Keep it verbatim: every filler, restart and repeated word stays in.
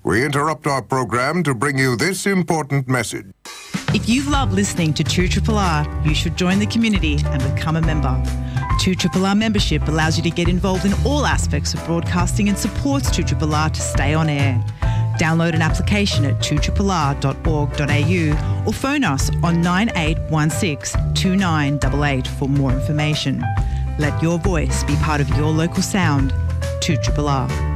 We interrupt our program to bring you this important message. If you love listening to two R R R, you should join the community and become a member. two R R R membership allows you to get involved in all aspects of broadcasting and supports two R R R to stay on air. Download an application at two R R R dot org dot a u or phone us on nine eight one six, two nine eight eight for more information. Let your voice be part of your local sound. two R R R.